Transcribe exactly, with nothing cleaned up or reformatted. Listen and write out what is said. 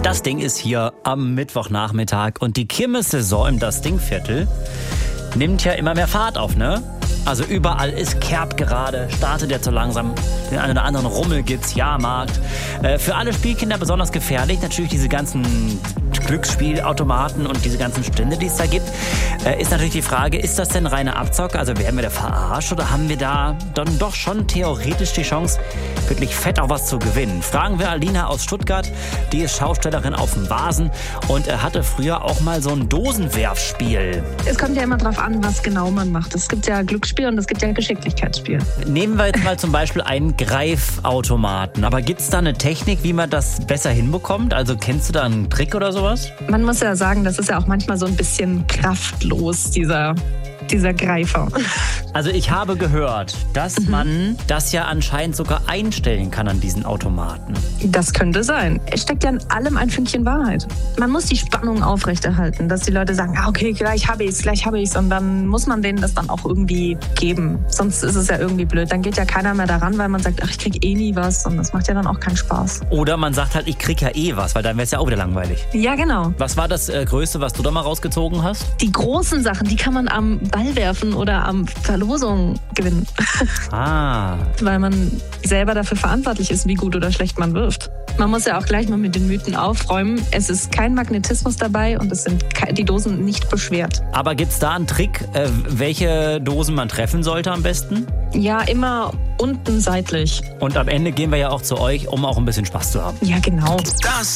Das Ding ist hier am Mittwochnachmittag und die Kirmessaison im Das Ding-Viertel nimmt ja immer mehr Fahrt auf, ne? Also überall ist Kerb gerade, startet jetzt so langsam. Den einen oder anderen Rummel gibt's, Jahrmarkt. Äh, für alle Spielkinder besonders gefährlich. Natürlich diese ganzen Glücksspielautomaten und diese ganzen Stände, die es da gibt. Äh, ist natürlich die Frage, ist das denn reine Abzocke? Also werden wir da verarscht oder haben wir da dann doch schon theoretisch die Chance, wirklich fett auch was zu gewinnen? Fragen wir Alina aus Stuttgart. Die ist Schaustellerin auf dem Vasen und äh, hatte früher auch mal so ein Dosenwerfspiel. Es kommt ja immer drauf an, was genau man macht. Es gibt ja Glücksspiel und es gibt ja Geschicklichkeitsspiel. Nehmen wir jetzt mal zum Beispiel einen Greifautomaten. Aber gibt es da eine Technik, wie man das besser hinbekommt? Also kennst du da einen Trick oder sowas? Man muss ja sagen, das ist ja auch manchmal so ein bisschen kraftlos, dieser, dieser Greifer. Also ich habe gehört, dass mhm. man das ja anscheinend sogar einstellen kann an diesen Automaten. Das könnte sein. Es steckt ja in allem ein Fünkchen Wahrheit. Man muss die Spannung aufrechterhalten, dass die Leute sagen, ah, okay, gleich habe ich es, gleich habe ich es. Und dann muss man denen das dann auch irgendwie geben. Sonst ist es ja irgendwie blöd. Dann geht ja keiner mehr daran, weil man sagt, ach, ich krieg eh nie was. Und das macht ja dann auch keinen Spaß. Oder man sagt halt, ich krieg ja eh was, weil dann wäre es ja auch wieder langweilig. Ja, genau. Was war das äh, Größte, was du da mal rausgezogen hast? Die großen Sachen, die kann man am Ball werfen oder am Verlosung gewinnen. Ah. Weil man selber dafür verantwortlich ist, wie gut oder schlecht man wirft. Man muss ja auch gleich mal mit den Mythen aufräumen. Es ist kein Magnetismus dabei und es sind die Dosen nicht beschwert. Aber gibt's da einen Trick, äh, welche Dosen man treffen sollte am besten? Ja, immer unten seitlich. Und am Ende gehen wir ja auch zu euch, um auch ein bisschen Spaß zu haben. Ja, genau. Das